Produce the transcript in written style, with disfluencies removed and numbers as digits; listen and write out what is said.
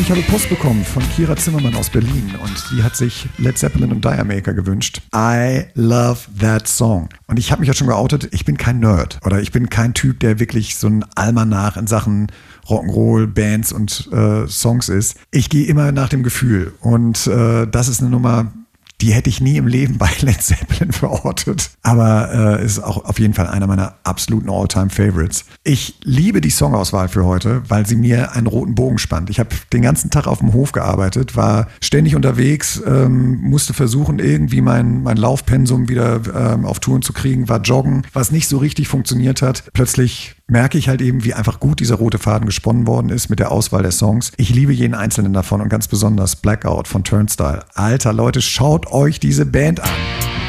ich habe Post bekommen von Kira Zimmermann aus Berlin und die hat sich Led Zeppelin und Diamaker gewünscht. I love that song. Und ich habe mich ja schon geoutet, ich bin kein Nerd oder ich bin kein Typ, der wirklich so ein Almanach in Sachen Rock'n'Roll, Bands und Songs ist. Ich gehe immer nach dem Gefühl und das ist eine Nummer, die hätte ich nie im Leben bei Led Zeppelin verortet. Aber ist auch auf jeden Fall einer meiner absoluten All-Time-Favorites. Ich liebe die Songauswahl für heute, weil sie mir einen roten Bogen spannt. Ich habe den ganzen Tag auf dem Hof gearbeitet, war ständig unterwegs, musste versuchen, irgendwie mein Laufpensum wieder auf Touren zu kriegen, war joggen, was nicht so richtig funktioniert hat. Plötzlich merke ich halt eben, wie einfach gut dieser rote Faden gesponnen worden ist mit der Auswahl der Songs. Ich liebe jeden einzelnen davon und ganz besonders Blackout von Turnstile. Alter Leute, schaut euch diese Band an.